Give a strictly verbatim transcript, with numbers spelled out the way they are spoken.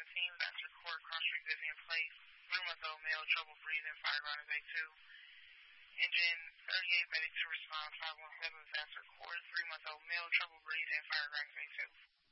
seventeen, Vassar Court, Cross Street, Vivian Place. three-month-old male, trouble breathing, fire ground is A two. Engine thirty-eight, medic to respond, five one seven, Vassar Court, three-month-old male, trouble breathing, fire ground is A two.